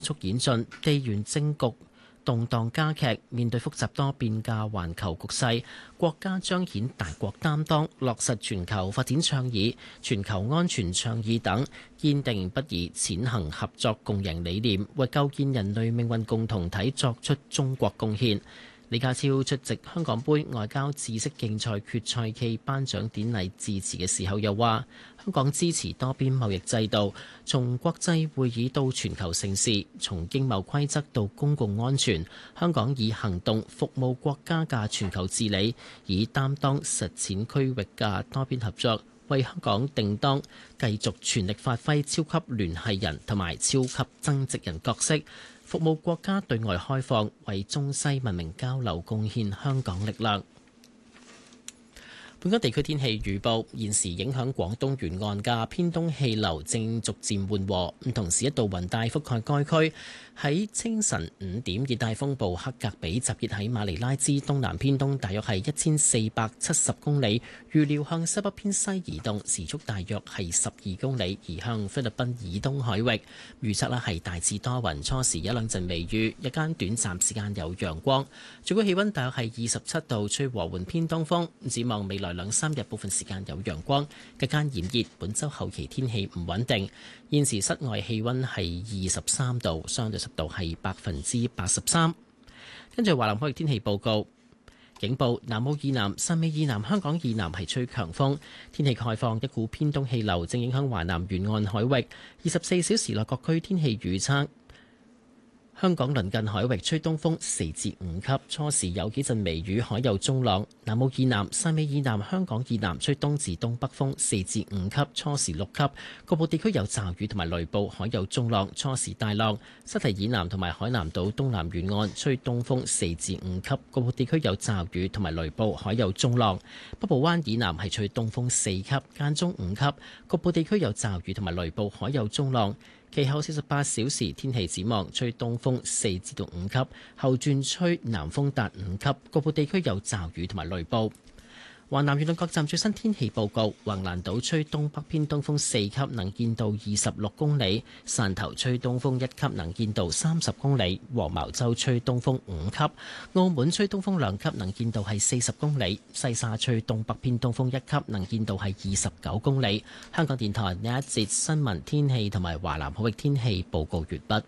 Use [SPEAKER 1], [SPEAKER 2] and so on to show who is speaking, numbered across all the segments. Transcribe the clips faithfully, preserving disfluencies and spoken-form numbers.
[SPEAKER 1] 速演進，地緣政局動盪加劇，面對複雜多變嘅環球局勢，國家彰顯大國擔當，落實全球發展倡議、全球安全倡議等，堅定不移踐行合作共贏理念，為構建人類命運共同體作出中國貢獻。李家超出席香港杯外交知識競賽決賽暨頒獎典禮致辭嘅時候又話，香港支持多邊貿易制度，從國際會議到全球盛事，從經貿規則到公共安全，香港以行動服務國家嘅全球治理，以擔當實踐區域嘅多邊合作，為香港定當繼續全力發揮超級聯繫人同埋超級增值人角色，服務國家對外開放，為中西文明交流貢獻香港力量。本港地區天氣預報，現時影響廣東沿岸嘅偏東氣流正逐漸緩和，同時一道雲帶覆蓋該區。喺清晨五點，熱帶風暴克格比集結喺馬尼拉之東南偏東，大約係一千四百七十公里，預料向西北偏西移動，時速大約係十二公里，移向菲律賓以東海域。預測呢係大致多雲，初時一兩陣微雨，日間短暫時間有陽光，最高氣溫大約係二十七度，吹和緩偏東風。展望未來兩三日部分時間有陽光，日間炎熱。本週後期天氣唔穩定。現時室外氣溫係二十三度，相對濕度係百分之八十三。跟住華南海域天氣報告，警報：南澳以南、汕尾以南、香港以南係吹強風，天氣概況。一股偏東氣流正影響華南沿岸海域。二十四小時內各區天氣預測。香港鄰近海域吹東風四至五級，初時有幾陣微雨，海有中浪。南澳以南、汕尾以南、香港以南吹東至東北風四至五級，初時六級。局部地區有驟雨同埋雷暴，海有中浪，初時大浪。西堤以南同埋海南島東南沿岸吹東風四至五級，局部地區有驟雨同埋雷暴，海有中浪。北部灣以南係吹東風四級，間中五級，局部地區有驟雨同埋雷暴，海有中浪。其後四十八小時天氣展望，吹東風四至到五級，後轉吹南風達五級，局部地區有驟雨同埋雷暴。華南沿岸各站最新天氣報告：橫瀾島吹東北偏東風四級，能見度二十六公里；汕頭吹東風一級，能見度三十公里；黃茅洲吹東風五級；澳門吹東風兩級，能見度係四十公里；西沙吹東北偏東風一級，能見度係二十九公里。香港電台呢一節新聞天氣同埋華南海域天氣報告完畢。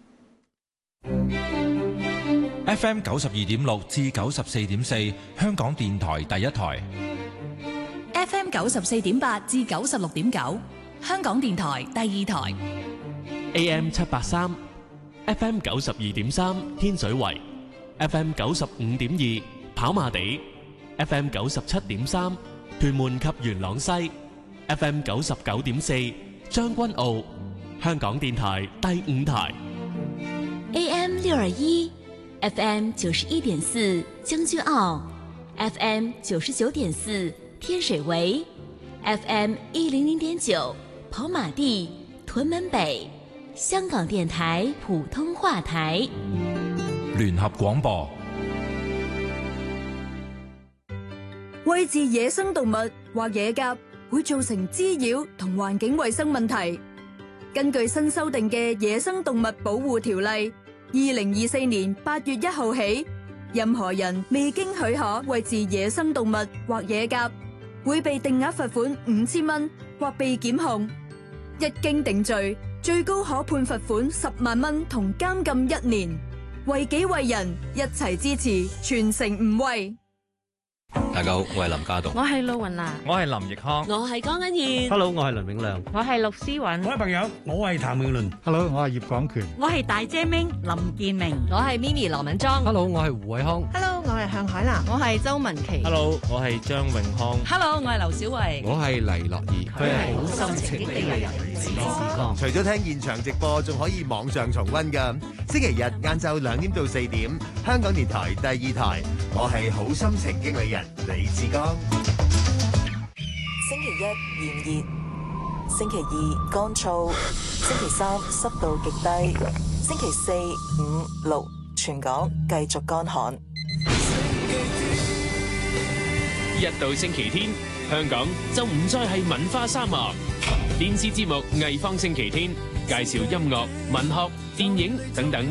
[SPEAKER 2] F M 九十二點六至九十四點四，香港電台第一台。
[SPEAKER 3] F M 九十四點八至九十六點九，香港電台第二台。
[SPEAKER 4] A M 七八三 ，F M 九十二點三天水圍 ，F M 九十五點二跑馬地 ，F M 九十七點三屯門及元朗西 ，F M 九十九點四將軍澳，香港電台第五台。
[SPEAKER 3] A M 六二一 ，F M 九十一點四將軍澳 ，F M 九十九點四。天水圍 F M 一零零點九跑馬地屯門北，香港電台普通話台。
[SPEAKER 2] 聯合廣播。
[SPEAKER 5] 餵飼野生動物或野鴿會造成滋擾同環境衛生問題。根據新修訂嘅《野生動物保護條例》，二零二四年八月一號起，任何人未經許可餵飼野生動物或野鴿，會被定額罰款五千蚊或被檢控，一經定罪，最高可判罰款十萬蚊同監禁一年。為己為人，一齊支持，全城唔餵。
[SPEAKER 6] 大家好，我係林家棟，
[SPEAKER 7] 我係陸雲娜，
[SPEAKER 8] 我係林奕康，
[SPEAKER 9] 我係江欣燕。
[SPEAKER 10] Hello， 我係倫永亮，
[SPEAKER 7] 我係陸思韻。
[SPEAKER 11] 各位朋友，我係譚詠麟。
[SPEAKER 12] Hello， 我係葉廣權。
[SPEAKER 13] 我係大姐明林建明。
[SPEAKER 14] 我係 Mimi 羅敏莊。
[SPEAKER 15] Hello， 我係胡偉康。
[SPEAKER 16] Hello， 我係向海嵐。
[SPEAKER 17] 我係周文琪。
[SPEAKER 18] Hello， 我係張永康。
[SPEAKER 19] Hello， 我係劉小慧。
[SPEAKER 20] 我係黎樂兒。
[SPEAKER 21] 佢係好心情的人。
[SPEAKER 22] 除咗聽現場直播，仲可以網上重溫㗎。星期日晏晝兩點到四點，香港電台第二台。我係好心情經理人李志剛。
[SPEAKER 23] 星期一炎熱，星期二乾燥，星期三濕度極低，星期四、五、六全港繼續乾旱。
[SPEAKER 24] 一到星期天，香港就唔再係文化沙漠。電視節目《藝方星期天》 介紹音樂、文學、電影等等